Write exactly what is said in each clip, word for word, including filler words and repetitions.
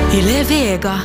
Yle Vega.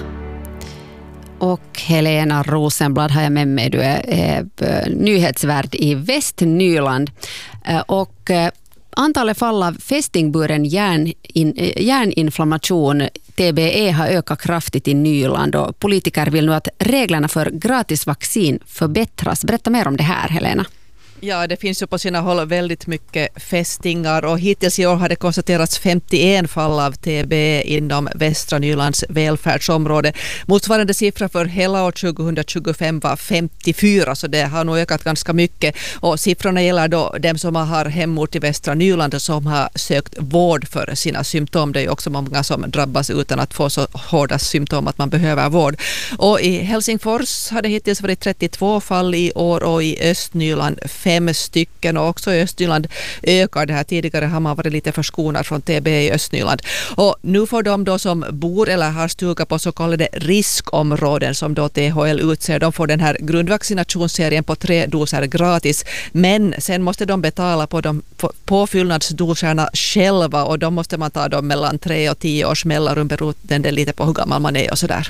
Och Helena Rosenblad har jag med mig. Du är, är nyhetsvärd i Västnyland. Och antalet fall av fästingburen hjärn, in, hjärninflammation, T B E, har ökat kraftigt i Nyland. Och politiker vill nu att reglerna för gratisvaccin förbättras. Berätta mer om det här, Helena. Ja, det finns ju på sina håll väldigt mycket fästingar och hittills i år har det konstaterats femtioen fall av T B E inom västra Nylands välfärdsområde. Motsvarande siffra för hela år tjugohundratjugofem var femtiofyra, så det har nog ökat ganska mycket. Och siffrorna gäller då dem som har hemort i västra Nyland och som har sökt vård för sina symptom. Det är ju också många som drabbas utan att få så hårda symptom att man behöver vård. Och i Helsingfors har det hittills varit trettiotvå fall i år och i Östnyland fem stycken, och också i Östnyland ökar det här. Tidigare har man varit lite förskonad från T B E i Östnyland. Och nu får de då som bor eller har stuga på så kallade riskområden som då T H L utser, de får den här grundvaccinationsserien på tre doser gratis, men sen måste de betala på de påfyllnadsdoserna själva, och då måste man ta dem mellan tre och tio års mellanrum beroende lite på hur gammal man är och sådär.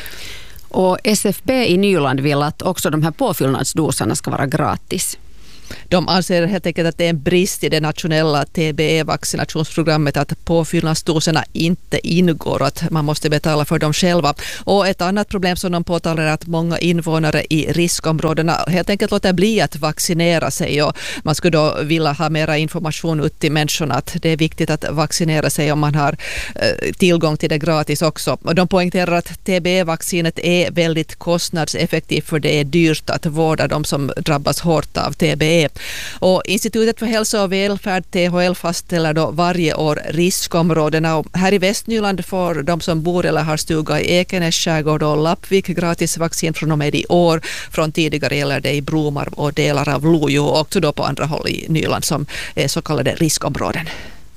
Och S F B i Nyland vill att också de här påfyllnadsdoserna ska vara gratis. De anser helt enkelt att det är en brist i det nationella T B E-vaccinationsprogrammet att påfyllnadsdoserna inte ingår och att man måste betala för dem själva. Och ett annat problem som de påtalar är att många invånare i riskområdena helt enkelt låter bli att vaccinera sig, och man skulle då vilja ha mera information ut till människorna att det är viktigt att vaccinera sig om man har eh, tillgång till det gratis också. Och de poängterar att T B E-vaccinet är väldigt kostnadseffektivt, för det är dyrt att vårda de som drabbas hårt av T B E. Och Institutet för hälsa och välfärd, T H L, fastställer då varje år riskområdena, och här i Västnyland får de som bor eller har stuga i Ekenäs skärgård och Lappvik gratis vaccin från och med i år. Från tidigare gäller det i Bromar och delar av Lojo, och också då på andra håll i Nyland som är så kallade riskområden.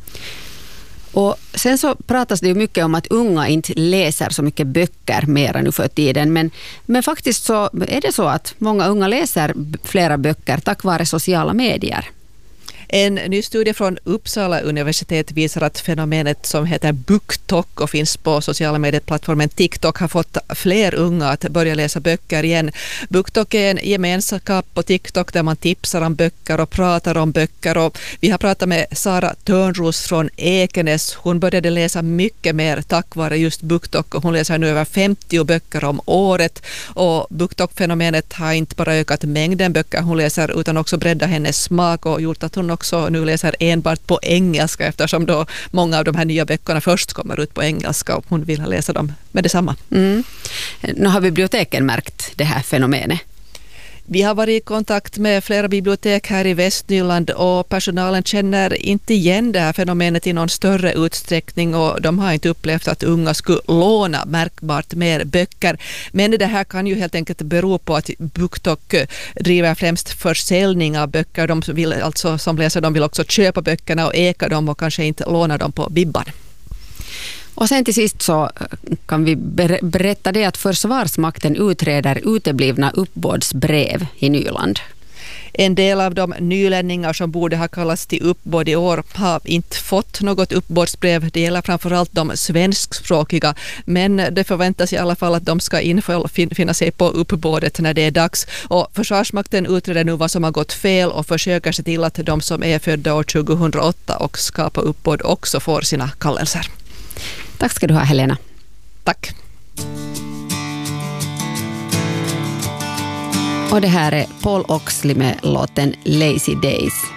Och sen så pratas det ju mycket om att unga inte läser så mycket böcker mer nu för tiden. Men, men faktiskt så är det så att många unga läser flera böcker tack vare sociala medier. En ny studie från Uppsala universitet visar att fenomenet som heter BookTok och finns på sociala medieplattformen TikTok har fått fler unga att börja läsa böcker igen. BookTok är en gemenskap på TikTok där man tipsar om böcker och pratar om böcker. Och vi har pratat med Sara Törnros från Ekenäs. Hon började läsa mycket mer tack vare just BookTok, och hon läser nu över femtio böcker om året. Och BookTok-fenomenet har inte bara ökat mängden böcker hon läser utan också breddat hennes smak och gjort att hon också nu läser enbart på engelska, eftersom då många av de här nya böckerna först kommer ut på engelska och hon vill läsa dem med detsamma. Mm. Nu har biblioteken märkt det här fenomenet. Vi har varit i kontakt med flera bibliotek här i Västnyland, och personalen känner inte igen det här fenomenet i någon större utsträckning, och de har inte upplevt att unga skulle låna märkbart mer böcker. Men det här kan ju helt enkelt bero på att BookTok driver främst försäljning av böcker. De vill alltså, som läser, de vill också köpa böckerna och äga dem och kanske inte låna dem på bibban. Och sen till sist så kan vi berätta det att Försvarsmakten utreder uteblivna uppbådsbrev i Nyland. En del av de nylänningar som borde ha kallats till uppbåd i år har inte fått något uppbådsbrev. Det gäller framförallt de svenskspråkiga, men det förväntas i alla fall att de ska infinna sig på uppbådet när det är dags. Och Försvarsmakten utreder nu vad som har gått fel och försöker se till att de som är födda år tjugohundraåtta och ska på uppbåd också får sina kallelser. Tack ska du ha, Helena. Tack. Och det här är Paul Oxley med låten Lazy Days.